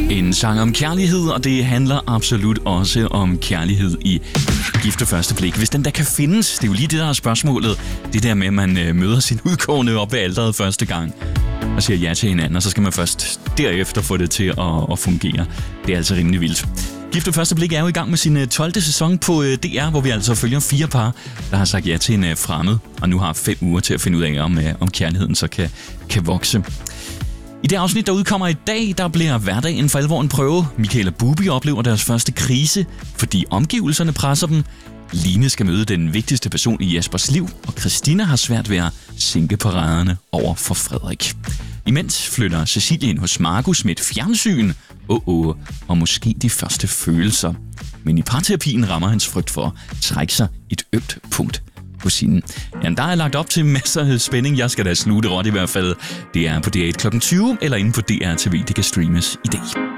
En sang om kærlighed, og det handler absolut også om kærlighed i Gift ved første blik. Hvis den der kan findes, det er jo lige det, der er spørgsmålet. Det der med, at man møder sin udkårne op ved alteret første gang og siger ja til hinanden, og så skal man først derefter få det til at fungere. Det er altså rimelig vildt. Gift ved første blik er jo i gang med sin 12. sæson på DR, hvor vi altså følger 4 par, der har sagt ja til en fremmed, og nu har 5 uger til at finde ud af, om kærligheden så kan vokse. I det afsnit, der udkommer i dag, der bliver hverdagen for alvor en prøve. Michael og Bubi oplever deres første krise, fordi omgivelserne presser dem. Line skal møde den vigtigste person i Jespers liv, og Christina har svært ved at sænke paraderne over for Frederik. Imens flytter Cecilie ind hos Markus med et fjernsyn, og måske de første følelser. Men i parterapien rammer hans frygt for at trække sig et ømt punkt hos hende. Ja, der er lagt op til masser af spænding. Jeg skal da slutte råt i hvert fald. Det er på DR1 kl. 20 eller inde på DR TV. Det kan streames i dag.